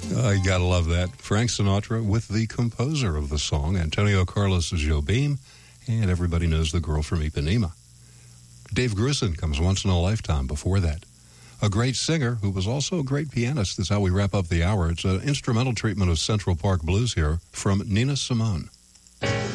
You gotta love that. Frank Sinatra with the composer of the song, Antonio Carlos Jobim, and everybody knows the girl from Ipanema. Dave Grusin comes once in a lifetime before that. A great singer who was also a great pianist. That's how we wrap up the hour. It's an instrumental treatment of Central Park Blues here from Nina Simone.